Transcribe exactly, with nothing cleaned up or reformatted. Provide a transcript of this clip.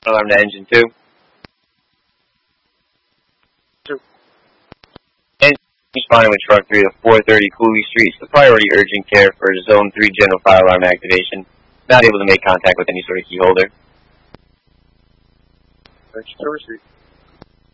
Alarm to engine two. Two. Engine responding with truck three to four thirty Cooley Street. The priority urgent care for zone three general fire alarm activation. Not able to make contact with any sort of key holder. Engine two receipt.